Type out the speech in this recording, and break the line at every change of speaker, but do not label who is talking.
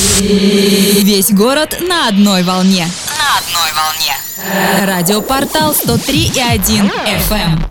Весь город на одной волне. Радиопортал 103,1 FM.